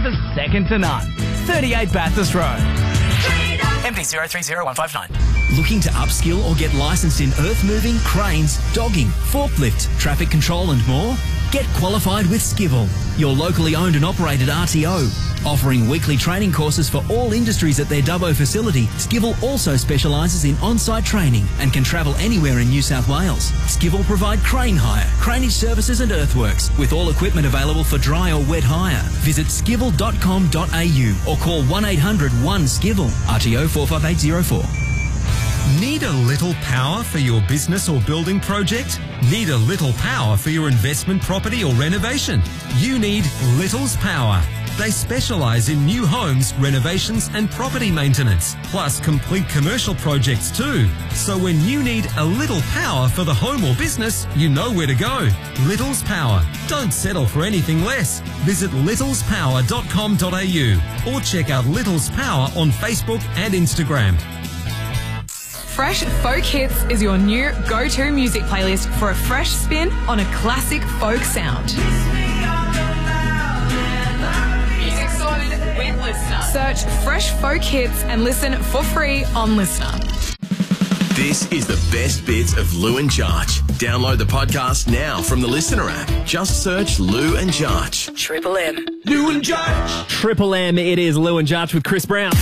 drivers second to none. 38 Bathurst Road. MD030159. Looking to upskill or get licensed in earth moving, cranes, dogging, forklift, traffic control and more? Get qualified with Skivel, your locally owned and operated RTO. Offering weekly training courses for all industries at their Dubbo facility, Skivel also specialises in on-site training and can travel anywhere in New South Wales. Skivel provide crane hire, craneage services and earthworks, with all equipment available for dry or wet hire. Visit skivel.com.au or call 1-800-1-SKIVEL, RTO 45804. Need a little power for your business or building project? Need a little power for your investment property or renovation? You need Little's Power. They specialise in new homes, renovations and property maintenance, plus complete commercial projects too. So when you need a little power for the home or business, you know where to go. Little's Power. Don't settle for anything less. Visit littlespower.com.au or check out Little's Power on Facebook and Instagram. Fresh Folk Hits is your new go-to music playlist for a fresh spin on a classic folk sound. Music's sorted with Listener. Search Fresh Folk Hits and listen for free on Listener. This is the best bits of Lou and Jarch. Download the podcast now from the Listener app. Just search Lou and Jarch. Triple M. Lou and Jarch. Triple M, it is Lou and Jarch with Chris Brown.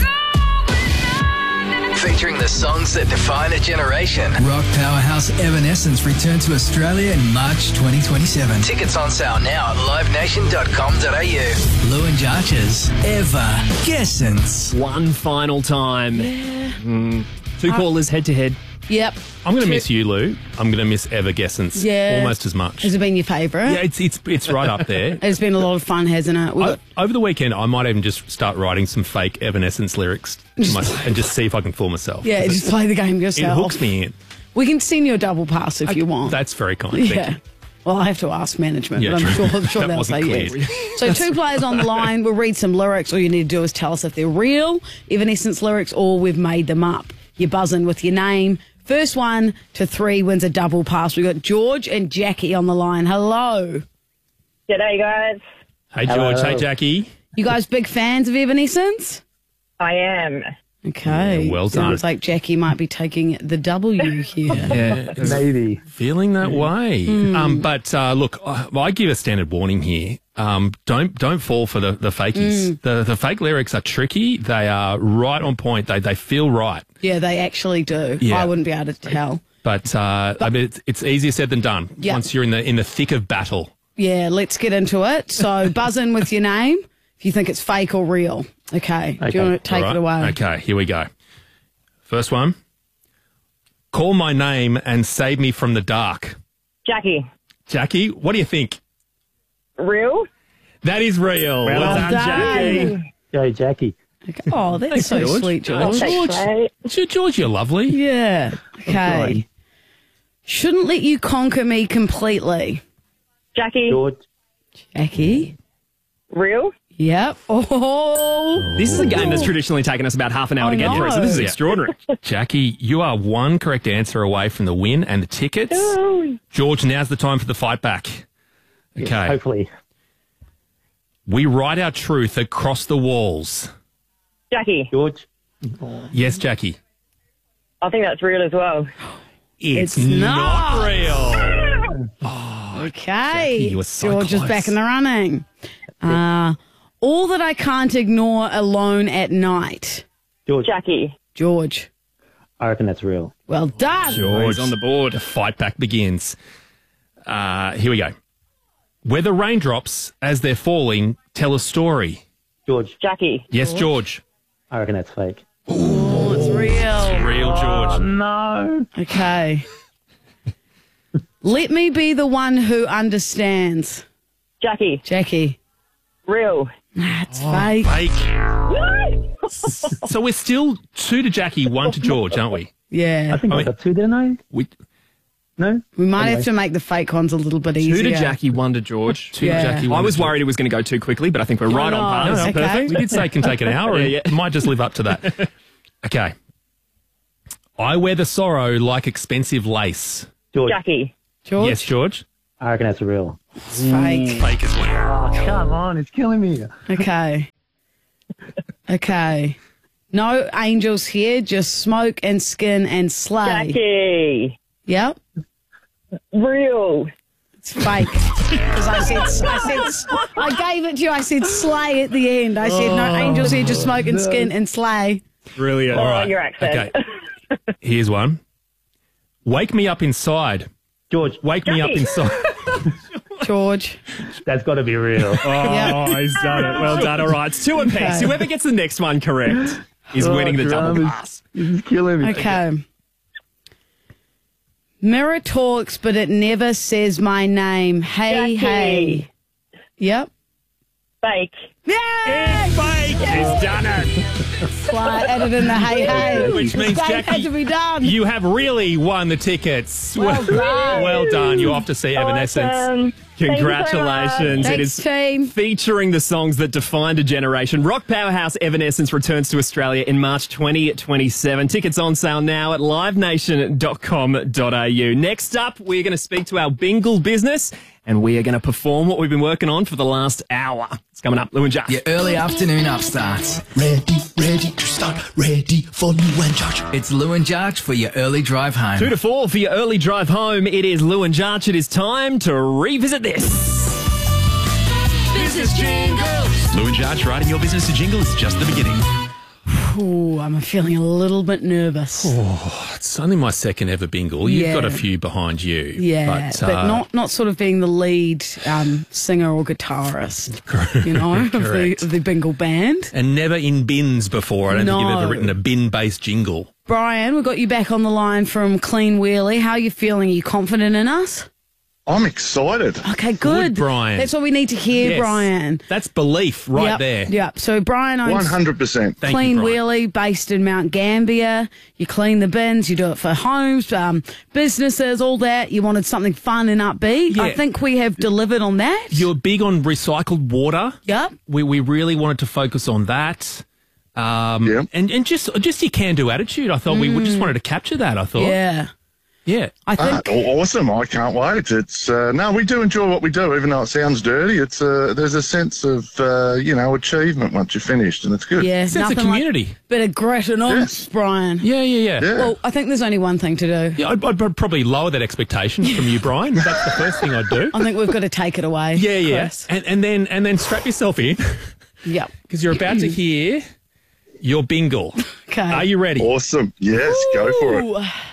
Featuring the songs that define a generation. Rock powerhouse Evanescence return to Australia in March 2027. Tickets on sale now at liveNation.com.au. Lou and Jarch's Evanescence. One final time. Yeah. Two callers head to head. Yep. I'm going to miss you, Lou. I'm going to miss Evanescence almost as much. Has it been your favourite? Yeah, it's right up there. It's been a lot of fun, hasn't it? Over the weekend, I might even just start writing some fake Evanescence lyrics and just see if I can fool myself. Yeah, just play the game yourself. It hooks me in. We can send you a double pass if you want. That's very kind. Thank you. Well, I have to ask management, Yeah, but true. I'm sure That they'll wasn't say clear. yes. So 2 players on the line. We'll read some lyrics. All you need to do is tell us if they're real Evanescence lyrics or we've made them up. You buzz in with your name. First 1 to 3 wins a double pass. We've got George and Jackie on the line. Hello. G'day, guys. Hey, George. Hey, Jackie. You guys big fans of Evanescence? I am. Okay. Yeah, well done. Sounds like Jackie might be taking the W here. Yeah, maybe. Feeling that way. But look, I give a standard warning here. Don't fall for the fakies. The fake lyrics are tricky. They are right on point. They feel right. Yeah, they actually do. Yeah. I wouldn't be able to tell. But I mean, it's easier said than done. Yeah. Once you're in the thick of battle. Yeah, let's get into it. So buzz in with your name if you think it's fake or real. Okay. Do you want to take it away? Okay, here we go. First one. Call my name and save me from the dark. Jackie. Jackie, what do you think? Real? That is real. Well done, Jackie. Go, Jackie. Okay. Oh, that's so sweet, George. George, you're lovely. Yeah. Okay. Shouldn't let you conquer me completely. Jackie. George. Jackie. Real? Yep. Oh. This is a game that's traditionally taken us about half an hour to get through, so this is extraordinary. Jackie, you are one correct answer away from the win and the tickets. George, now's the time for the fight back. Okay. Yeah, hopefully. We write our truth across the walls. Jackie. George. Yes, Jackie. I think that's real as well. It's not real. Okay. you were so George is close. back in the running. All that I can't ignore alone at night. George. Jackie. George. I reckon that's real. Well done. George on the board. The fight back begins. Here we go. Where the raindrops, as they're falling, tell a story. George. Jackie. Yes, George. I reckon that's fake. Oh, it's real. Real, George. No. Okay. Let me be the one who understands. Jackie. Jackie. Real. That's fake. Fake. So we're still 2 to Jackie, 1 to George, aren't we? Yeah. I think I got 2, didn't I? No? We might have to make the fake ones a little bit easier. 2 to Jackie, 1 to George. 2 to Jackie, 1 I to was George. worried it was going to go too quickly, but I think we're right on pace. Okay. Perfect. We did say it can take an hour. Yeah. It might just live up to that. Okay. I wear the sorrow like expensive lace. George. Jackie. George? Yes, George. I reckon that's real. It's fake. Fake as well. Oh, come on, it's killing me. Okay. Okay. No angels here, just smoke and skin and slay. Jackie. Yep. Real. It's fake. Because I gave it to you. I said slay at the end. I said no angels here, just smoke and skin and slay. Brilliant. All right. Your accent. Okay. Here's one. Wake me up inside. George. Wake me up inside. George. That's got to be real. Oh, he's done it. Well done. All right, it's 2 apiece. Okay. Whoever gets the next one correct is winning the double pass. This is killing me. Okay. Mirror talks, but it never says my name. Hey, Jackie. hey. Yep. Fake. Yeah. It's fake. He's done it. Slide, added in the hey, hey. Which means, Game Jackie, had to be done. you have really won the tickets. Well done. Well done. You're off to see Evanescence. Awesome. Congratulations. It Thanks, is team. featuring the songs that defined a generation. Rock powerhouse Evanescence returns to Australia in March 2027. Tickets on sale now at livenation.com.au. Next up, we're going to speak to our Bingle business and we are going to perform what we've been working on for the last hour. It's coming up. Lou and Josh. Your early afternoon upstarts. Ready to start, ready for Lou and Josh. It's Lou and Jarch for your early drive home. 2 to 4 for your early drive home. It is Lou and Jarch. It is time to revisit this. Business jingles. Lou and Josh writing your business jingle is just the beginning. Ooh, I'm feeling a little bit nervous. It's only my second ever bingle. You've Yeah. got a few behind you. Yeah, but not sort of being the lead singer or guitarist, you know, of the Bingle band. And never in bins before. I don't think you've No. ever written a bin-based jingle. Brian, we've got you back on the line from Clean Wheelie. How are you feeling? Are you confident in us? I'm excited. Okay, good. Brian. That's what we need to hear, Yes. Brian. That's belief right Yep, there. Yep. So Brian owns 100%. Thank Clean you, Brian. Wheelie, based in Mount Gambier. You clean the bins, you do it for homes, businesses, all that. You wanted something fun and upbeat. Yeah. I think we have delivered on that. You're big on recycled water. Yep. We really wanted to focus on that. Yeah. And just your can-do attitude. I thought we just wanted to capture that, I thought. Yeah. Yeah. I think Awesome. I can't wait. It's no, we do enjoy what we do, even though it sounds dirty. It's there's a sense of achievement once you're finished, and it's good. yeah, Sense of nothing like community. bit of grit and oomph, Brian. Yeah. Yeah. Well, I think there's only one thing to do. Yeah, I'd probably lower that expectation from you, Brian. That's the first thing I'd do. I think we've got to take it away. Yeah. Chris. And then strap yourself in Yep. because you're about to hear your bingle. Okay. Are you ready? Awesome. Yes, go for it. Ooh.